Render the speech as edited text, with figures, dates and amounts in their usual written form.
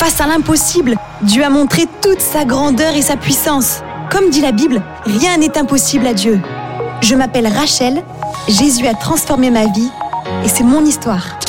Face à l'impossible, Dieu a montré toute sa grandeur et sa puissance. Comme dit la Bible, rien n'est impossible à Dieu. Je m'appelle Rachel, Jésus a transformé ma vie et c'est mon histoire.